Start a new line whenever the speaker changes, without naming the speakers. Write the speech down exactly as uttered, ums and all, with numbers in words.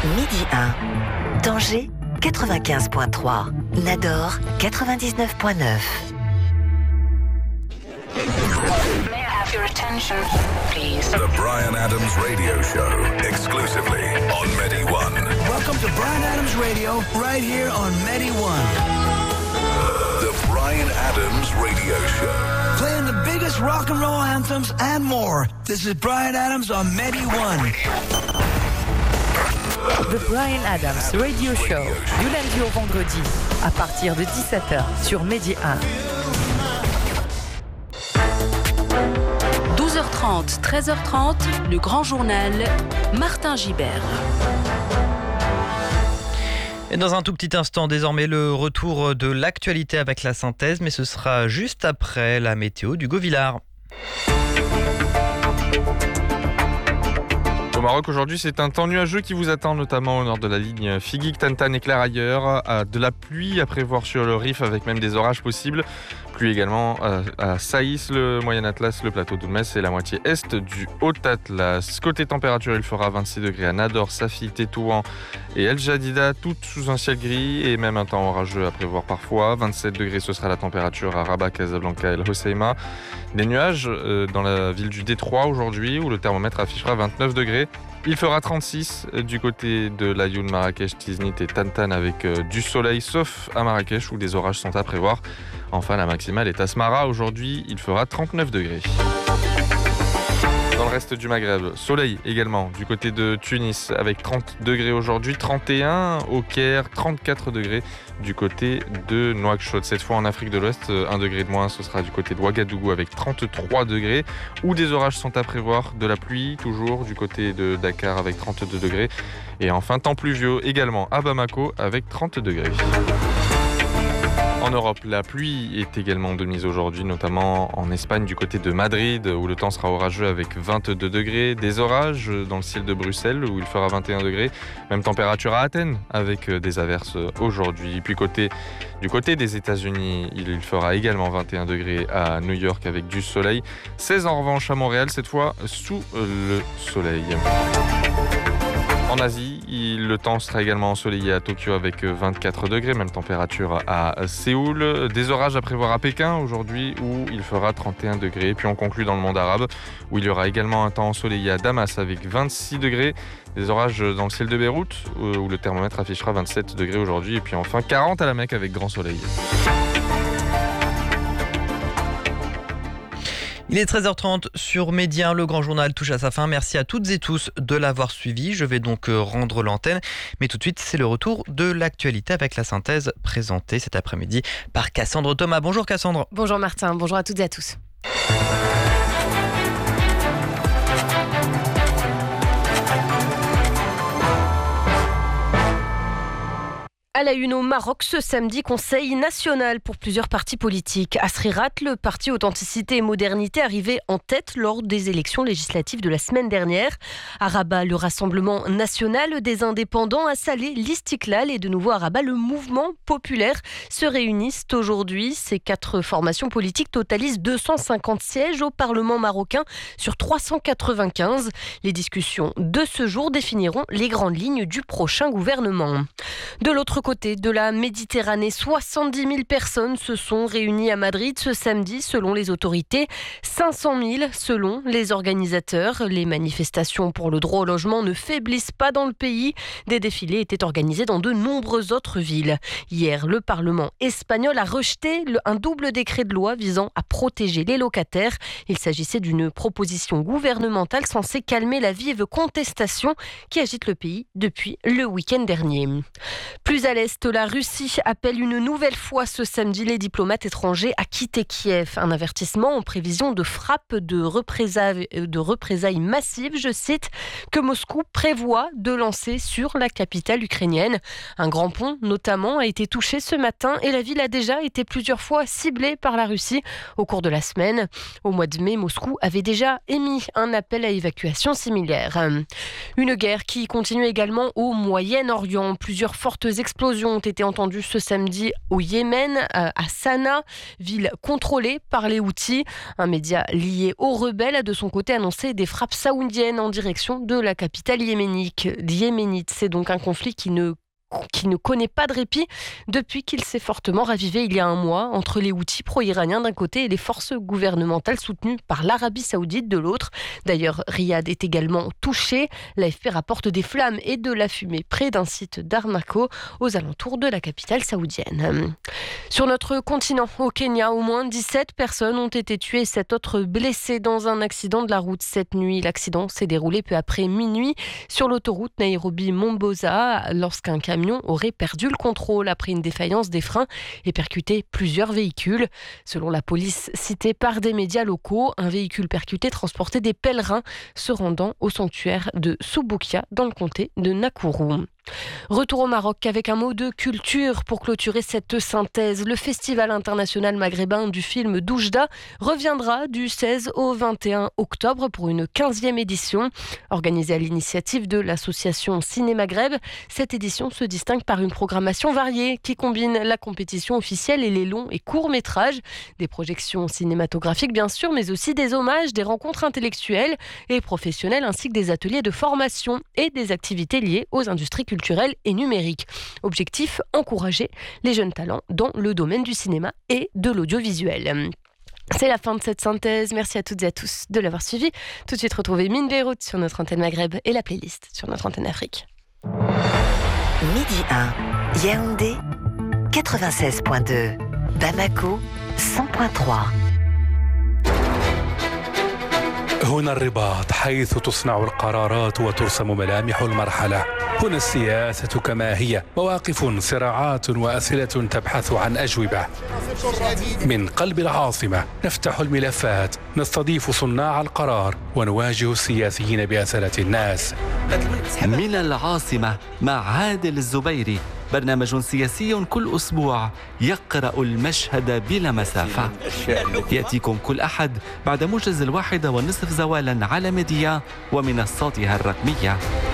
midi un. Tanger, quatre-vingt-quinze virgule trois. Nador, quatre-vingt-dix-neuf virgule neuf.
May I have your attention, please?
The Bryan Adams Radio Show, exclusively on Medi One.
Welcome to Bryan Adams Radio, right here on Medi One.
The Bryan Adams Radio Show.
Playing the biggest rock and roll anthems and more. This is Bryan Adams on Medi One.
The Bryan Adams Radio Show, du lundi au vendredi, à partir de dix-sept heures sur Medi un.
douze heures trente, treize heures trente, le grand journal, Martin Gibert.
Et dans un tout petit instant, désormais, le retour de l'actualité avec la synthèse, mais ce sera juste après la météo du Govillard.
Au Maroc, aujourd'hui, c'est un temps nuageux qui vous attend, notamment au nord de la ligne Figuig, Tantan et Clairailleurs. De la pluie à prévoir sur le Rif, avec même des orages possibles. Pluie également à Saïs, le Moyen Atlas, le plateau d'Oulmès et la moitié est du Haut Atlas. Côté température, il fera vingt-six degrés à Nador, Safi, Tétouan et El Jadida, toutes sous un ciel gris et même un temps orageux à prévoir parfois. vingt-sept degrés, ce sera la température à Rabat, Casablanca et El Hoceima. Des nuages euh, dans la ville du Détroit aujourd'hui, où le thermomètre affichera vingt-neuf degrés. Il fera trente-six du côté de l'Ayoun, Marrakech, Tiznit et Tantan avec euh, du soleil, sauf à Marrakech où des orages sont à prévoir. Enfin, la maximale est à Smara. Aujourd'hui, il fera trente-neuf degrés. Dans le reste du Maghreb, soleil également du côté de Tunis avec trente degrés aujourd'hui, trente et un au Caire, trente-quatre degrés du côté de Nouakchott. Cette fois en Afrique de l'Ouest, un degré de moins, ce sera du côté de Ouagadougou avec trente-trois degrés, où des orages sont à prévoir, de la pluie toujours du côté de Dakar avec trente-deux degrés. Et enfin, temps pluvieux également à Bamako avec trente degrés. En Europe, la pluie est également de mise aujourd'hui, notamment en Espagne du côté de Madrid, où le temps sera orageux avec vingt-deux degrés. Des orages dans le ciel de Bruxelles, où il fera vingt et un degrés. Même température à Athènes, avec des averses aujourd'hui. Puis côté, du côté des États-Unis, il fera également vingt et un degrés à New York avec du soleil. seize en revanche à Montréal, cette fois sous le soleil. En Asie, le temps sera également ensoleillé à Tokyo avec vingt-quatre degrés, même température à Séoul. Des orages à prévoir à Pékin aujourd'hui où il fera trente et un degrés. Puis on conclut dans le monde arabe où il y aura également un temps ensoleillé à Damas avec vingt-six degrés. Des orages dans le ciel de Beyrouth où le thermomètre affichera vingt-sept degrés aujourd'hui. Et puis enfin quarante à la Mecque avec grand soleil.
Il est treize heures trente sur Medi un, le grand journal touche à sa fin. Merci à toutes et tous de l'avoir suivi. Je vais donc rendre l'antenne. Mais tout de suite, c'est le retour de l'actualité avec la synthèse présentée cet après-midi par Cassandre Thomas. Bonjour Cassandre.
Bonjour Martin, bonjour à toutes et à tous. À la une au Maroc, ce samedi, conseil national pour plusieurs partis politiques. Asrirat, le parti Authenticité et Modernité, arrivé en tête lors des élections législatives de la semaine dernière. À Rabat, le Rassemblement national des indépendants. À Salé, l'Istiklal et de nouveau à Rabat, le Mouvement populaire se réunissent aujourd'hui. Ces quatre formations politiques totalisent deux cent cinquante sièges au Parlement marocain sur trois cent quatre-vingt-quinze. Les discussions de ce jour définiront les grandes lignes du prochain gouvernement. De l'autre côté de la Méditerranée, soixante-dix mille personnes se sont réunies à Madrid ce samedi selon les autorités, cinq cent mille selon les organisateurs. Les manifestations pour le droit au logement ne faiblissent pas dans le pays. Des défilés étaient organisés dans de nombreuses autres villes. Hier, le Parlement espagnol a rejeté un double décret de loi visant à protéger les locataires. Il s'agissait d'une proposition gouvernementale censée calmer la vive contestation qui agite le pays depuis le week-end dernier. Plus à l'est, la Russie appelle une nouvelle fois ce samedi les diplomates étrangers à quitter Kiev. Un avertissement en prévision de frappes de représailles, de représailles massives, je cite, que Moscou prévoit de lancer sur la capitale ukrainienne. Un grand pont, notamment, a été touché ce matin et la ville a déjà été plusieurs fois ciblée par la Russie au cours de la semaine. Au mois de mai, Moscou avait déjà émis un appel à évacuation similaire. Une guerre qui continue également au Moyen-Orient. Plusieurs fortes explosions explosions ont été entendues ce samedi au Yémen, à Sanaa, ville contrôlée par les Houthis. Un média lié aux rebelles a de son côté annoncé des frappes saoudiennes en direction de la capitale yéménite. Yéménite. C'est donc un conflit qui ne qui ne connaît pas de répit depuis qu'il s'est fortement ravivé il y a un mois entre les Houthis pro-iraniens d'un côté et les forces gouvernementales soutenues par l'Arabie Saoudite de l'autre. D'ailleurs, Riyad est également touché. L'A F P rapporte des flammes et de la fumée près d'un site d'Armako aux alentours de la capitale saoudienne. Sur notre continent, au Kenya, au moins dix-sept personnes ont été tuées et sept autres blessées dans un accident de la route cette nuit. L'accident s'est déroulé peu après minuit sur l'autoroute Nairobi-Mombasa lorsqu'un camion aurait perdu le contrôle après une défaillance des freins et percuté plusieurs véhicules. Selon la police citée par des médias locaux, un véhicule percuté transportait des pèlerins se rendant au sanctuaire de Subukia dans le comté de Nakuru. Retour au Maroc avec un mot de culture pour clôturer cette synthèse. Le Festival international maghrébin du film Doujda reviendra du seize au vingt et un octobre pour une quinzième édition. Organisée à l'initiative de l'association Ciné Maghreb, cette édition se distingue par une programmation variée qui combine la compétition officielle et les longs et courts métrages. Des projections cinématographiques bien sûr, mais aussi des hommages, des rencontres intellectuelles et professionnelles ainsi que des ateliers de formation et des activités liées aux industries culturelle et numérique. Objectif, encourager les jeunes talents dans le domaine du cinéma et de l'audiovisuel. C'est la fin de cette synthèse. Merci à toutes et à tous de l'avoir suivi. Tout de suite, retrouvez Mine Beyrouth sur notre antenne Maghreb et la playlist sur notre antenne Afrique.
Midi un, Yaoundé, quatre-vingt-seize virgule deux. Bamako, cent virgule trois.
هنا الرباط حيث تصنع القرارات وترسم ملامح المرحلة. هنا السياسة كما هي، مواقف، صراعات وأسئلة تبحث عن أجوبة. من قلب العاصمة نفتح الملفات، نستضيف صناع القرار ونواجه السياسيين بأسئلة الناس.
من العاصمة مع عادل الزبيري، برنامج سياسي كل أسبوع يقرأ المشهد بلا مسافة. يأتيكم كل أحد بعد موجز الواحدة والنصف زوالا على ميديا ومنصاتها الرقمية.